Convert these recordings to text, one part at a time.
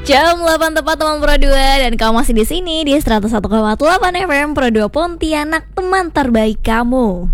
Jam 8 tepat teman Pro 2 dan kamu masih di sini di 101,8 FM Pro 2 Pontianak, teman terbaik kamu.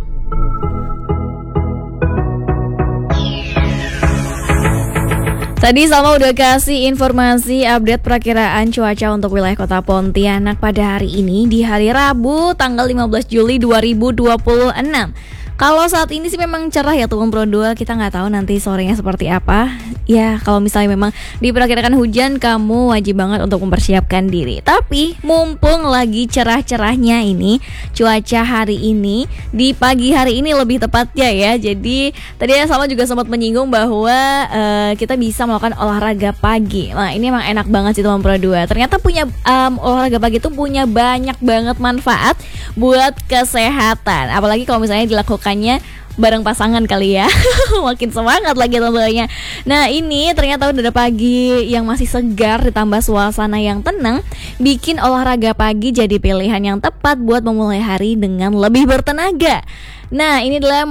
Tadi Salma udah kasih informasi update perakiraan cuaca untuk wilayah kota Pontianak pada hari ini di hari Rabu tanggal 15 Juli 2026. Kalau saat ini sih memang cerah ya teman Pro 2, kita nggak tahu nanti sorenya seperti apa. Ya kalau misalnya memang diperkirakan hujan, kamu wajib banget untuk mempersiapkan diri. Tapi mumpung lagi cerah-cerahnya ini cuaca hari ini, di pagi hari ini lebih tepatnya ya. Jadi tadi Salma juga sempat menyinggung bahwa kita bisa melakukan olahraga pagi. Nah ini emang enak banget sih teman Pro 2. Ternyata punya olahraga pagi itu punya banyak banget manfaat buat kesehatan. Apalagi kalau misalnya dilakukannya bareng pasangan kali ya. Makin semangat lagi tentunya. Nah ini ternyata udah ada pagi yang masih segar ditambah suasana yang tenang, bikin olahraga pagi jadi pilihan yang tepat buat memulai hari dengan lebih bertenaga. Nah ini adalah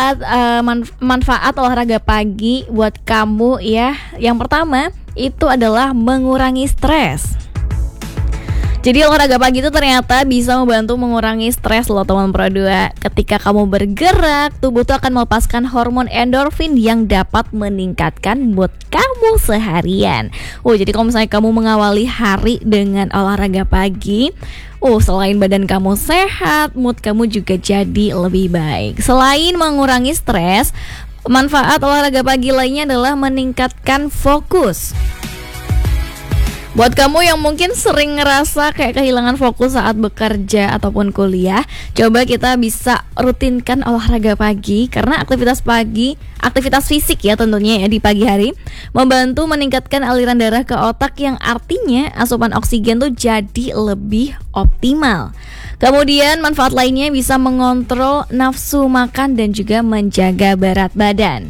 manfaat olahraga pagi buat kamu ya. Yang pertama itu adalah mengurangi stres. Jadi olahraga pagi itu ternyata bisa membantu mengurangi stres loh teman Pro 2. Ketika kamu bergerak, tubuh tuh akan melepaskan hormon endorfin yang dapat meningkatkan mood kamu seharian. Jadi kalau misalnya kamu mengawali hari dengan olahraga pagi, selain badan kamu sehat, mood kamu juga jadi lebih baik. Selain mengurangi stres, manfaat olahraga pagi lainnya adalah meningkatkan fokus. Buat kamu yang mungkin sering ngerasa kayak kehilangan fokus saat bekerja ataupun kuliah, coba kita bisa rutinkan olahraga pagi. Karena aktivitas fisik ya tentunya ya di pagi hari, membantu meningkatkan aliran darah ke otak yang artinya asupan oksigen tuh jadi lebih optimal. Kemudian manfaat lainnya bisa mengontrol nafsu makan dan juga menjaga berat badan.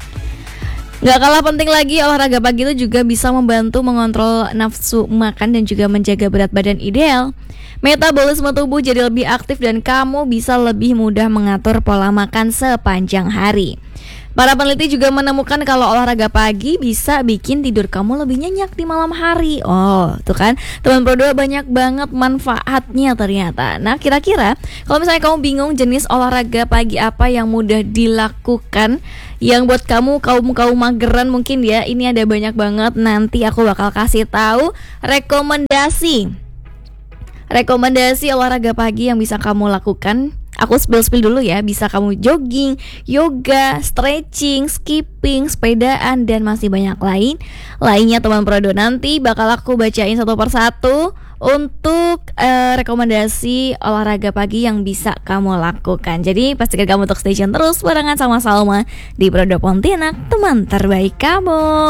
Gak kalah penting lagi, olahraga pagi itu juga bisa membantu mengontrol nafsu makan dan juga menjaga berat badan ideal. Metabolisme tubuh jadi lebih aktif dan kamu bisa lebih mudah mengatur pola makan sepanjang hari. Para peneliti juga menemukan kalau olahraga pagi bisa bikin tidur kamu lebih nyenyak di malam hari. Tuh kan, teman Pro 2 banyak banget manfaatnya ternyata. Nah kira-kira kalau misalnya kamu bingung jenis olahraga pagi apa yang mudah dilakukan, yang buat kaum mageran mungkin ya, ini ada banyak banget. Nanti aku bakal kasih tahu rekomendasi olahraga pagi yang bisa kamu lakukan. Aku spill dulu ya. Bisa kamu jogging, yoga, stretching, skipping, sepedaan, dan masih banyak lainnya teman Pro 2. Nanti bakal aku bacain satu persatu untuk rekomendasi olahraga pagi yang bisa kamu lakukan. Jadi pastikan kamu untuk stay tune terus barengan sama Salma di Pro 2 Pontianak, teman terbaik kamu.